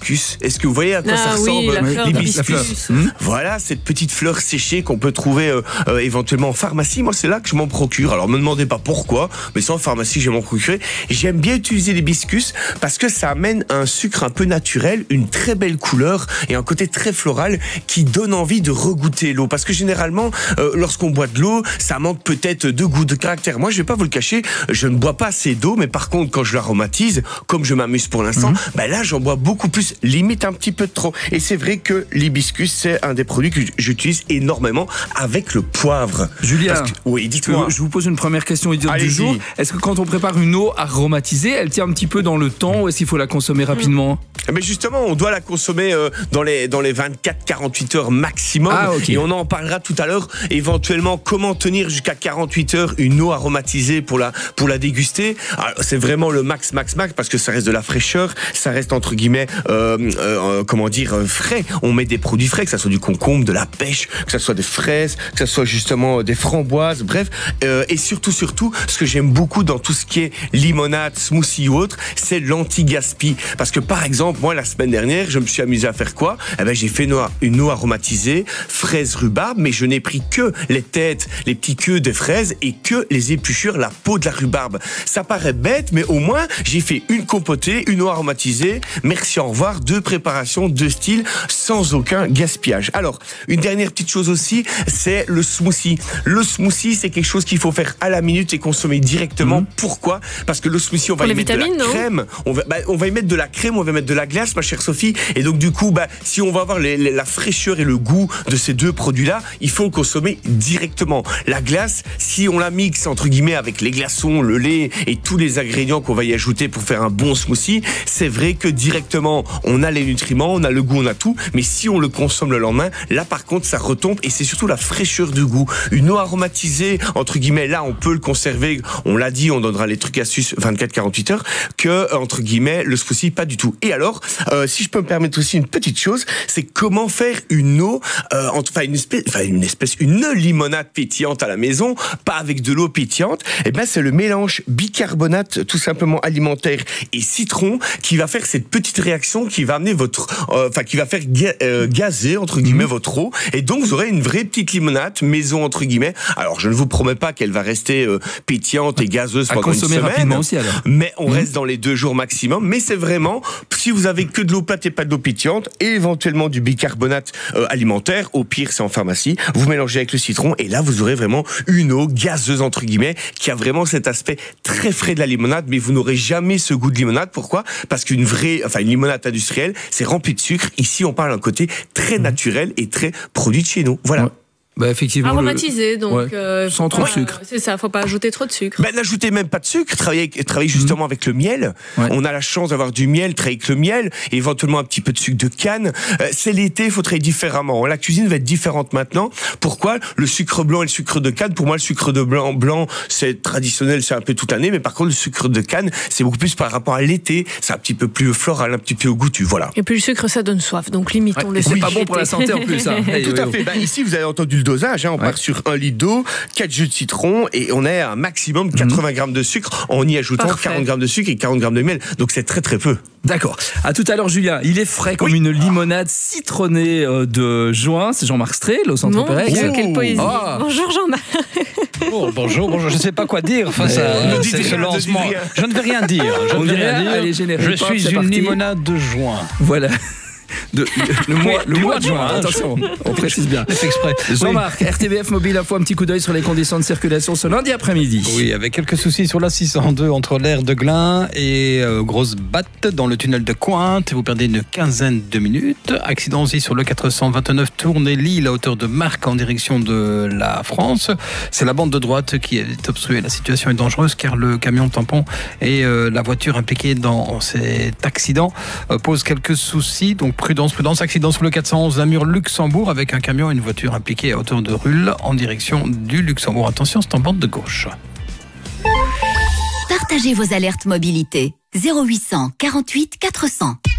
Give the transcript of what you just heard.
l'hibiscus. Est-ce que vous voyez à quoi ça ressemble, l'hibiscus? Voilà, cette petite fleur séchée qu'on peut trouver éventuellement en pharmacie. Moi, c'est là que je m'en procure. Alors, me demandez pas pourquoi, mais c'est en pharmacie que je m'en procure. Et j'aime bien utiliser l'hibiscus parce que ça amène un sucre un peu naturel, une très belle couleur et un côté très floral qui donne envie de regoûter l'eau. Parce que généralement, lorsqu'on boit de l'eau, ça manque peut-être de goût, de caractère. Moi, je vais pas vous le cacher, je ne bois pas assez d'eau, mais par contre, quand je l'aromatise, comme je m'amuse pour l'instant, là, j'en bois beaucoup plus, limite un petit peu de trop. Et c'est vrai que l'hibiscus, c'est un des produits que j'utilise énormément avec le poivre. Julien, oui, dites-moi. Je vous pose une première question idiote du jour. Est-ce que quand on prépare une eau aromatisée, elle tient un petit peu dans le temps ou est-ce qu'il faut la consommer rapidement? Mais justement, on doit la consommer dans les 24-48 heures maximum. Et on en parlera tout à l'heure. Éventuellement, comment tenir jusqu'à 48 heures une eau aromatisée pour la déguster. C'est vraiment le max parce que ça reste de la fraîcheur, ça reste entre guillemets frais. On met des produits frais, que ça soit du concombre, de la pêche, que ça soit des fraises, que ça soit justement des framboises, bref. Et surtout, ce que j'aime beaucoup dans tout ce qui est limonade, smoothie ou autre, c'est l'anti-gaspi. Parce que par exemple, moi la semaine dernière, je me suis amusé à faire quoi? J'ai fait une eau aromatisée, fraise rhubarbe, mais je n'ai pris que les têtes, les petits queues des fraises et que les épluchures, la peau de la rhubarbe. Ça paraît bête, mais au moins j'ai fait une compotée, une eau aromatisée. Merci, au revoir. 2 préparations, 2 styles, sans aucun gaspillage. Alors, une dernière petite chose aussi, c'est le smoothie. Le smoothie, c'est quelque chose qu'il faut faire à la minute et consommer directement. Pourquoi? Parce que le smoothie, on va y mettre de la crème. On va y mettre de la crème, on va mettre de la glace, ma chère Sophie. Et donc, du coup, si on va avoir la fraîcheur et le goût de ces 2 produits-là, il faut le consommer directement. La glace, si on la mixe, entre guillemets, avec les glaçons, le lait et tous les ingrédients qu'on va y ajouter pour faire un bon smoothie, c'est vrai que directement, on a les nutriments, on a le goût, on a tout. Mais si on le consomme le lendemain, là, par contre, ça retombe et c'est surtout la fraîcheur du goût. Une eau aromatisée, entre guillemets, là, on peut le conserver. On l'a dit, on donnera les trucs astuces 24-48 heures, que, entre guillemets, le smoothie, pas du tout. Et alors, si je peux me permettre aussi une petite chose, c'est comment faire une eau, une limonade pétillante à la maison, pas avec de l'eau pétillante. C'est le mélange bicarbonate, tout simplement alimentaire, et citron, qui va faire cette petite réaction qui va amener qui va faire gazer, entre guillemets, votre eau. Et donc, vous aurez une vraie petite limonade maison, entre guillemets. Alors, je ne vous promets pas qu'elle va rester pétillante et gazeuse pendant une semaine. Rapidement aussi, alors. Mais on reste dans les 2 jours maximum. Mais c'est vraiment, si vous avez que de l'eau plate et pas de l'eau pétillante, et éventuellement du bicarbonate alimentaire, au pire, c'est en pharmacie, vous mélangez avec le citron, et là, vous aurez vraiment une eau gazeuse, entre guillemets, qui a vraiment cet aspect très frais de la limonade, mais vous n'aurez jamais ce goût de limonade. Pourquoi? Parce qu'une limonade industrielle, c'est rempli de sucre. Ici, on parle d'un côté très naturel et très produit de chez nous. Voilà. Effectivement. Aromatisé, donc. Sans trop de sucre. C'est ça, faut pas ajouter trop de sucre. N'ajoutez même pas de sucre, travaillez justement avec le miel. On a la chance d'avoir du miel, travailler avec le miel, et éventuellement un petit peu de sucre de canne. C'est l'été, il faut travailler différemment. La cuisine va être différente maintenant. Pourquoi? Le sucre blanc et le sucre de canne, pour moi, le sucre de blanc, c'est traditionnel, c'est un peu toute l'année, mais par contre, le sucre de canne, c'est beaucoup plus par rapport à l'été. C'est un petit peu plus floral, un petit peu goûtu, voilà. Et puis le sucre, ça donne soif, donc limitons le sucre. C'est pas bon pour la santé en plus, ça. Tout à fait. Ici, vous avez entendu le dosage, on part sur 1 litre d'eau, 4 jus de citron, et on est à un maximum 80 grammes de sucre en y ajoutant 40 grammes de sucre et 40 grammes de miel. Donc c'est très très peu. D'accord. À tout à l'heure, Julien. Il est frais comme une limonade citronnée de juin. C'est Jean-Marc Strel au Centre Perec. Quelle poésie. Bonjour Jean-Marc. Bonjour. Je ne sais pas quoi dire face à ce lancement. Je ne vais rien dire. Je suis une limonade de juin. Voilà. Le mois de juin, attention, on précise bien. C'est exprès. Jean-Marc, RTBF Mobile Info, un petit coup d'œil sur les conditions de circulation ce lundi après-midi. Oui, avec quelques soucis sur la 602 entre l'aire de Glun et Grosse Batte dans le tunnel de Cointe. Vous perdez une quinzaine de minutes. Accident aussi sur le 429 Tournai-Lille à hauteur de Marcq en direction de la France. C'est la bande de droite qui est obstruée. La situation est dangereuse car le camion tampon et la voiture impliquée dans cet accident posent quelques soucis. Donc prudence, accident sur le 411 Namur-Luxembourg avec un camion et une voiture impliquée à hauteur de Rulle en direction du Luxembourg. Attention, c'est en bande de gauche. Partagez vos alertes mobilité 0800 48 400.